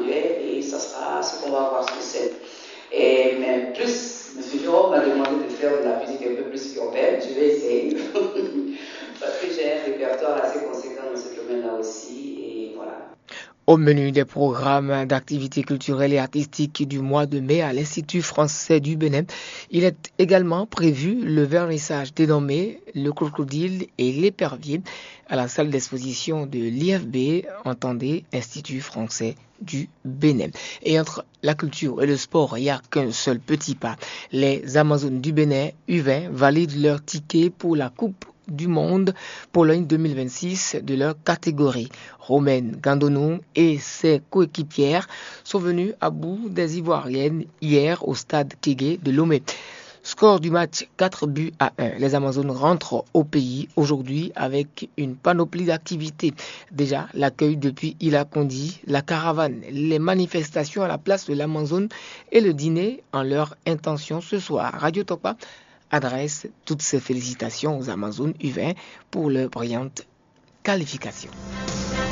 anglais et ça sera ce qu'on va voir sur scène. Mais plus, M. Jérôme m'a demandé de faire de la musique un peu plus urbaine, je vais essayer, parce que j'ai un répertoire assez conséquent dans ce domaine-là aussi, et voilà. Au menu des programmes d'activités culturelles et artistiques du mois de mai à l'Institut français du Bénin, il est également prévu le vernissage dénommé Le Crocodile et l'Épervier à la salle d'exposition de l'IFB, entendez Institut français du Bénin. Et entre la culture et le sport, il n'y a qu'un seul petit pas. Les Amazones du Bénin, U20, valident leur ticket pour la Coupe du Monde Pologne 2026 de leur catégorie. Romaine Gandonou et ses coéquipières sont venus à bout des Ivoiriennes hier au stade Kégué de Lomé. Score du match 4-1. Les Amazones rentrent au pays aujourd'hui avec une panoplie d'activités. Déjà, l'accueil depuis Ilakondi, la caravane, les manifestations à la place de l'Amazone et le dîner en leur intention ce soir. Radio Topa adresse toutes ses félicitations aux Amazones U20 pour leur brillante qualification.